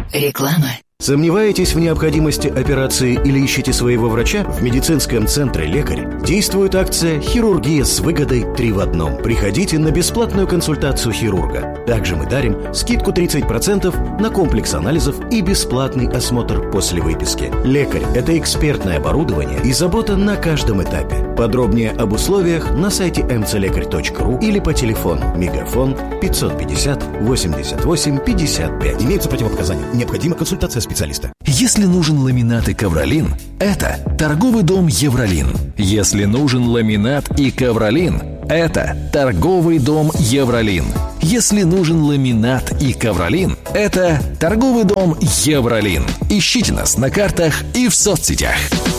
Реклама. Сомневаетесь в необходимости операции или ищете своего врача? В медицинском центре «Лекарь» действует акция «Хирургия с выгодой 3 в 1». Приходите на бесплатную консультацию хирурга. Также мы дарим скидку 30% на комплекс анализов и бесплатный осмотр после выписки. «Лекарь» — это экспертное оборудование и забота на каждом этапе. Подробнее об условиях на сайте mcлекарь.ру или по телефону Мегафон 550 88 55. Имеются противопоказания. Необходима консультация специалиста. Если нужен ламинат и ковролин, это торговый дом «Евролин». Если нужен ламинат и ковролин, это торговый дом «Евролин». Если нужен ламинат и ковролин, это торговый дом «Евролин». Ищите нас на картах и в соцсетях.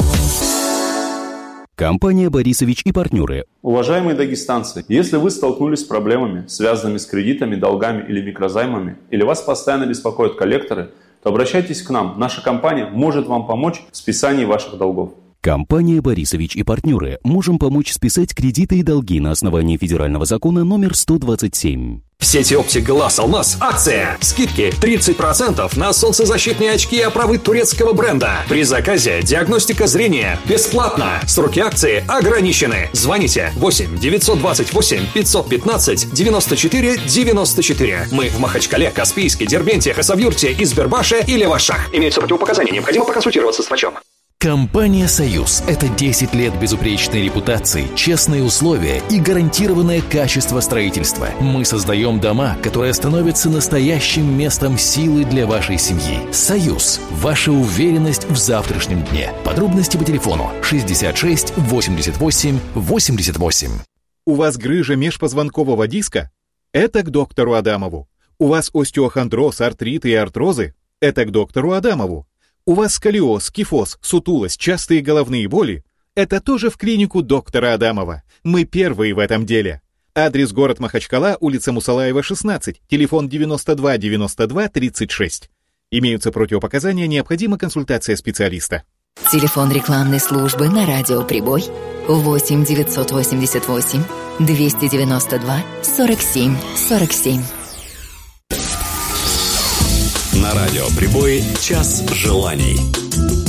Компания «Борисович и партнеры». Уважаемые дагестанцы, если вы столкнулись с проблемами, связанными с кредитами, долгами или микрозаймами, или вас постоянно беспокоят коллекторы, то обращайтесь к нам. Наша компания может вам помочь в списании ваших долгов. Компания «Борисович и партнеры». Можем помочь списать кредиты и долги на основании федерального закона номер 127. В сети «Оптик Глаз Алмаз» акция. Скидки 30% на солнцезащитные очки и оправы турецкого бренда. При заказе диагностика зрения бесплатно. Сроки акции ограничены. Звоните 8 928 515 94 94. Мы в Махачкале, Каспийске, Дербенте, Хасавюрте, Избербаше и Левашах. Имеются противопоказания. Необходимо проконсультироваться с врачом. Компания «Союз» — это 10 лет безупречной репутации, честные условия и гарантированное качество строительства. Мы создаем дома, которые становятся настоящим местом силы для вашей семьи. «Союз» — ваша уверенность в завтрашнем дне. Подробности по телефону 66 88 88. У вас грыжа межпозвонкового диска? Это к доктору Адамову. У вас остеохондроз, артрит и артрозы? Это к доктору Адамову. У вас сколиоз, кифоз, сутулость, частые головные боли? Это тоже в клинику доктора Адамова. Мы первые в этом деле. Адрес: город Махачкала, улица Мусалаева, 16, телефон 92 92 36. Имеются противопоказания, необходима консультация специалиста. Телефон рекламной службы на радио «Прибой» 8 988 292 47 47. На радио «Прибой» час желаний.